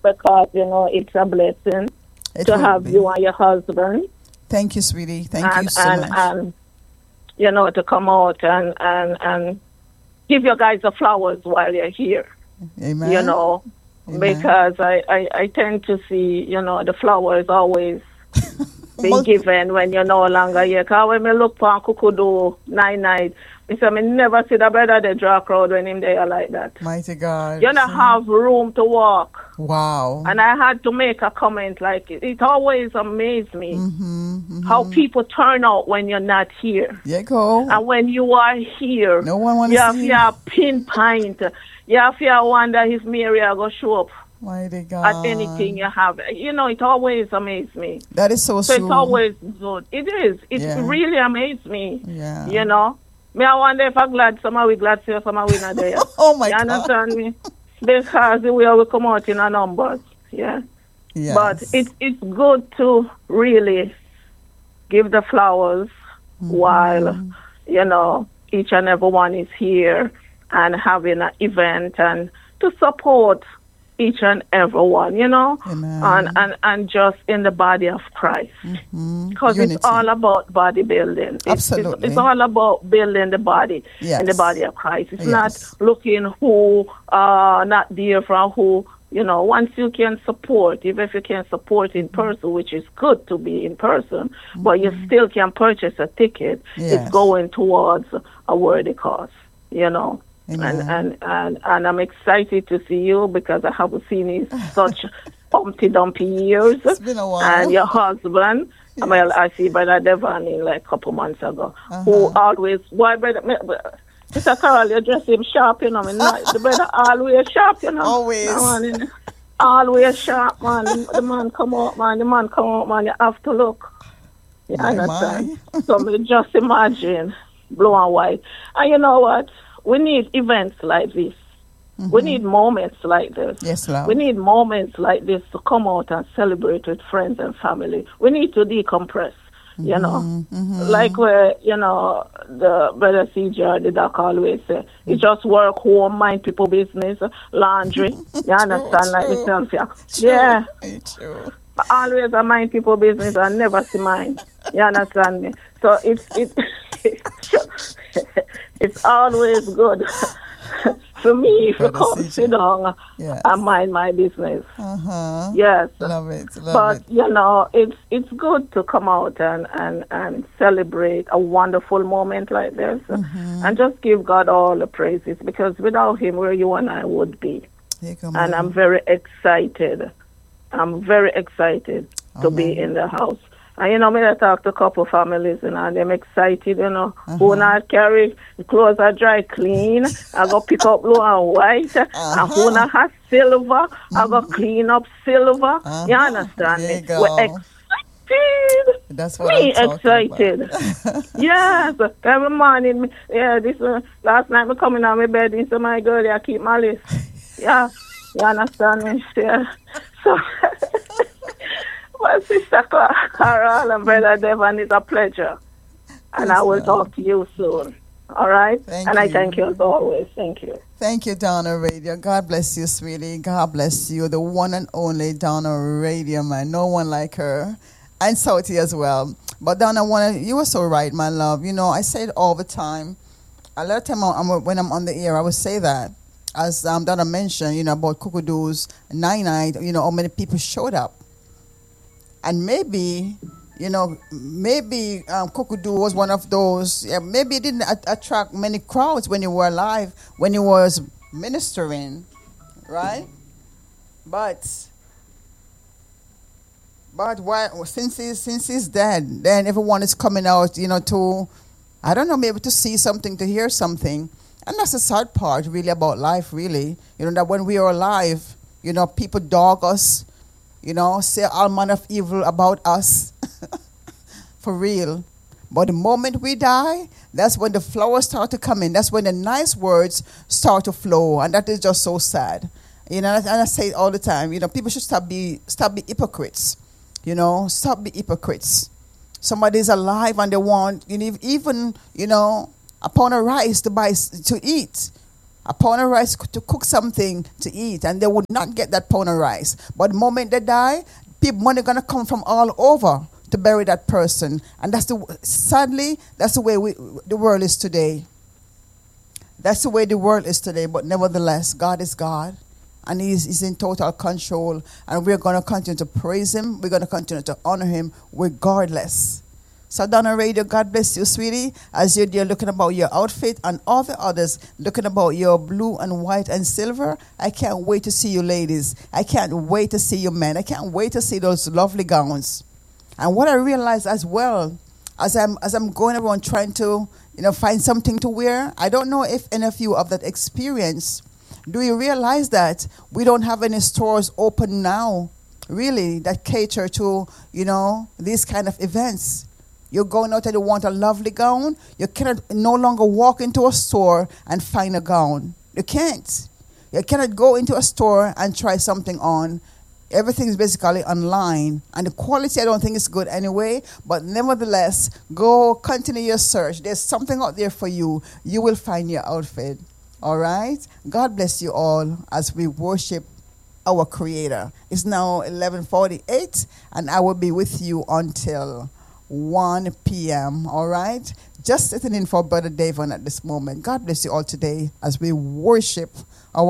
because, it's a blessing to have you and your husband. Thank you, sweetie. Thank you so much. And, to come out and give you guys the flowers while you're here. Amen. Amen. Because I tend to see, the flowers always being given when you're no longer here. Because when we look for Kukudu night, I never see the brother they draw crowd when him there like that. Mighty God. You don't have room to walk. Wow. And I had to make a comment like it always amazed me how people turn out when you're not here. Yeah, go. And when you are here, no one wants to see you. have to pinpoint. You have to wonder if Mary are going to show up. Mighty God. At anything you have. It always amazes me. That is so true. It's always good. It is. It really amazes me. Yeah. Me, I wonder if I'm glad some are we glad to some are we not there. Oh my God. You understand me? Because the way we come out in our numbers. Yeah. Yes. But it's good to really give the flowers while, each and every one is here and having an event and to support each and every one, and just in the body of Christ. Because it's all about bodybuilding. Absolutely. It's all about building the body in the body of Christ. It's not looking who, not there from who, once you can support, even if you can support in person, which is good to be in person, but you still can purchase a ticket, it's going towards a worthy cause, And I'm excited to see you because I haven't seen you such Humpty Dumpty years. It's been a while. And your husband, well, I see Brother Devon in like a couple months ago, who always, Mr. Carol, you dress him sharp, the brother always sharp, Always. Always sharp, man. The man come out, man. You have to look. You understand? So me just imagine blue and white. And you know what? We need events like this. We need moments like this. Yes, love. We need moments like this to come out and celebrate with friends and family. We need to decompress, Like where, the brother CJ, the doc always say, you just work home, mind people business, laundry. You understand, like myself, yeah. True. Always I mind people business and never see mine. You understand me? So it's always good for me to come sit down and mind my business. Yes. Love it. But it's good to come out and celebrate a wonderful moment like this and just give God all the praises, because without him, where you and I would be. And I'm very excited. To be in the house. And me I talk to a couple families, and them excited, who not carry clothes are dry clean. I go pick up blue and white. And who not has silver, I go clean up silver. You understand me? We're excited. That's what I'm excited. Yes, every morning. This last night me coming out of my bed and say, my girl, I keep my list. Yeah, you understand me? Yeah. So. Well, Sister Carol and Brother Devon, it's a pleasure. And I will talk to you soon. All right? I thank you as always. Thank you. Thank you, Donna Radio. God bless you, sweetie. God bless you. The one and only Donna Radio, man. No one like her. And Sauti as well. But Donna, you were so right, my love. I say it all the time. A lot of time when I'm on the air, I would say that. As Donna mentioned, about Kukudu's night, how many people showed up. And maybe Kukudu was one of those. Maybe it didn't attract many crowds when you were alive, when he was ministering, right? But why? Since he's dead, then everyone is coming out, to, I don't know, maybe to see something, to hear something. And that's the sad part, really, about life, really. That when we are alive, people dog us. Say all manner of evil about us. For real. But the moment we die, that's when the flowers start to come in. That's when the nice words start to flow. And that is just so sad. And I say it all the time. People should stop be hypocrites. Stop be hypocrites. Somebody's alive and they want, even, a pound of rice to eat. a pound of rice to cook something to eat, and they would not get that pound of rice. But the moment they die, money gonna come from all over to bury that person, and sadly that's the way the world is today. That's the way the world is today. But nevertheless, God is God, and He's in total control, and we're gonna continue to praise Him. We're gonna continue to honor Him regardless. So Donna Radio, God bless you, sweetie, as you're there looking about your outfit, and all the others looking about your blue and white and silver. I can't wait to see you ladies. I can't wait to see you men. I can't wait to see those lovely gowns. And what I realized as well, as I'm going around trying to, find something to wear, I don't know if any of you have that experience. Do you realize that we don't have any stores open now, really, that cater to, these kind of events? You're going out and you want a lovely gown. You cannot no longer walk into a store and find a gown. You can't. You cannot go into a store and try something on. Everything is basically online. And the quality I don't think is good anyway. But nevertheless, go continue your search. There's something out there for you. You will find your outfit. All right? God bless you all as we worship our Creator. It's now 11:48 and I will be with you until 1 p.m. All right? Just sitting in for Brother Davon at this moment. God bless you all today as we worship our